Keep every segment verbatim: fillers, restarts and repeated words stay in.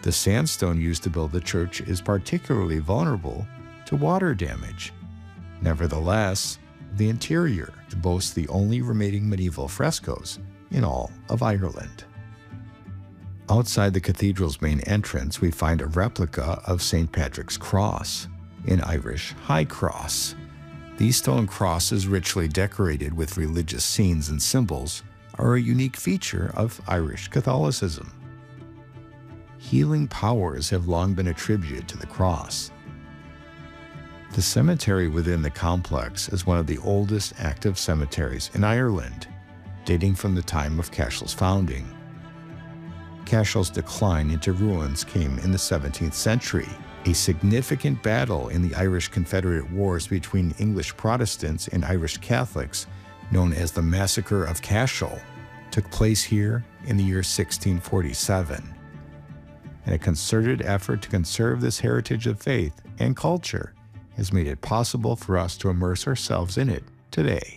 The sandstone used to build the church is particularly vulnerable to water damage. Nevertheless, the interior boasts the only remaining medieval frescoes in all of Ireland. Outside the cathedral's main entrance, we find a replica of Saint Patrick's Cross, an Irish high cross. These stone crosses, richly decorated with religious scenes and symbols, are a unique feature of Irish Catholicism. Healing powers have long been attributed to the cross. The cemetery within the complex is one of the oldest active cemeteries in Ireland, dating from the time of Cashel's founding. Cashel's decline into ruins came in the seventeenth century. A significant battle in the Irish Confederate Wars between English Protestants and Irish Catholics, known as the Massacre of Cashel, took place here in the year sixteen forty-seven. And a concerted effort to conserve this heritage of faith and culture has made it possible for us to immerse ourselves in it today.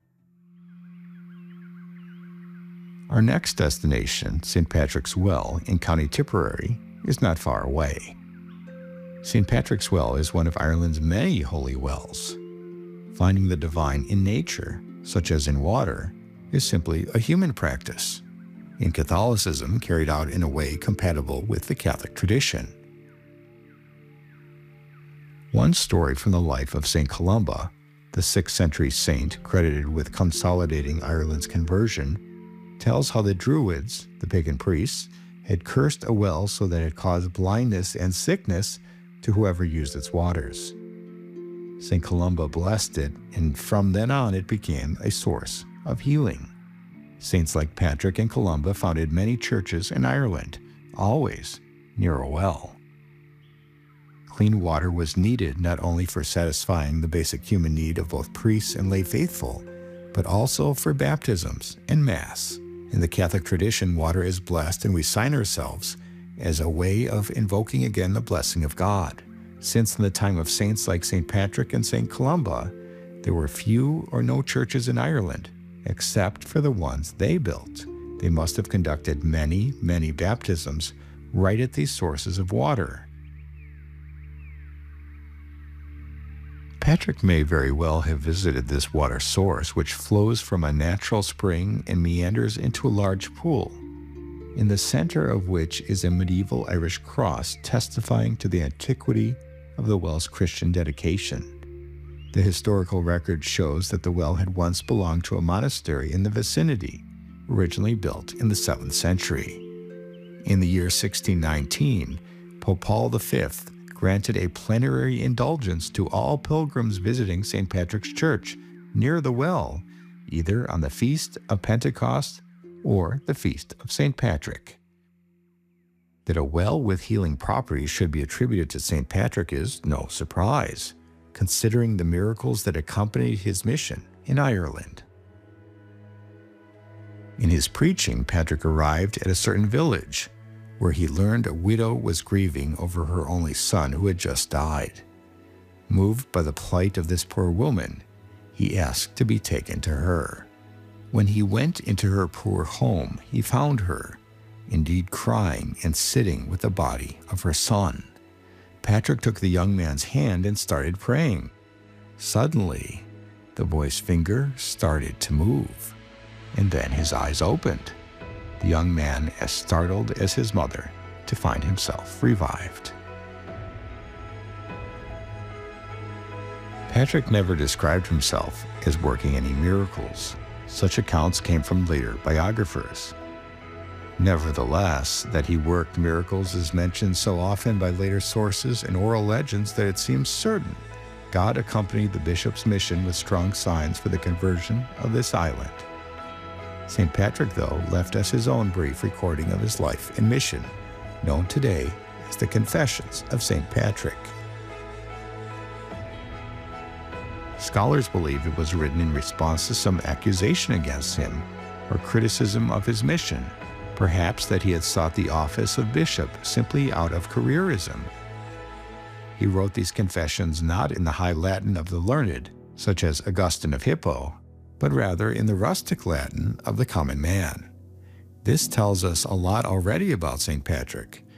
Our next destination, Saint Patrick's Well in County Tipperary, is not far away. Saint Patrick's Well is one of Ireland's many holy wells. Finding the divine in nature, such as in water, is simply a human practice. In Catholicism, carried out in a way compatible with the Catholic tradition. One story from the life of Saint Columba, the sixth century saint credited with consolidating Ireland's conversion, tells how the Druids, the pagan priests, had cursed a well so that it caused blindness and sickness to whoever used its waters. Saint Columba blessed it, and from then on it became a source of healing. Saints like Patrick and Columba founded many churches in Ireland, always near a well. Clean water was needed not only for satisfying the basic human need of both priests and lay faithful, but also for baptisms and Mass. In the Catholic tradition, water is blessed and we sign ourselves as a way of invoking again the blessing of God. Since in the time of saints like Saint Patrick and Saint Columba, there were few or no churches in Ireland, except for the ones they built. They must have conducted many, many baptisms right at these sources of water. Patrick may very well have visited this water source, which flows from a natural spring and meanders into a large pool, in the center of which is a medieval Irish cross testifying to the antiquity of the well's Christian dedication. The historical record shows that the well had once belonged to a monastery in the vicinity, originally built in the seventh century. In the year sixteen nineteen, Pope Paul the Fifth granted a plenary indulgence to all pilgrims visiting Saint Patrick's Church near the well, either on the Feast of Pentecost or the Feast of Saint Patrick. That a well with healing properties should be attributed to Saint Patrick is no surprise, considering the miracles that accompanied his mission in Ireland. In his preaching, Patrick arrived at a certain village, where he learned a widow was grieving over her only son who had just died. Moved by the plight of this poor woman, he asked to be taken to her. When he went into her poor home, he found her, indeed crying and sitting with the body of her son. Patrick took the young man's hand and started praying. Suddenly, the boy's finger started to move, and then his eyes opened. The young man as startled as his mother to find himself revived. Patrick never described himself as working any miracles. Such accounts came from later biographers. Nevertheless, that he worked miracles is mentioned so often by later sources and oral legends that it seems certain God accompanied the bishop's mission with strong signs for the conversion of this island. Saint Patrick, though, left us his own brief recording of his life and mission, known today as the Confessions of Saint Patrick. Scholars believe it was written in response to some accusation against him or criticism of his mission, perhaps that he had sought the office of bishop simply out of careerism. He wrote these confessions not in the high Latin of the learned, such as Augustine of Hippo, but rather in the rustic Latin of the common man. This tells us a lot already about Saint Patrick,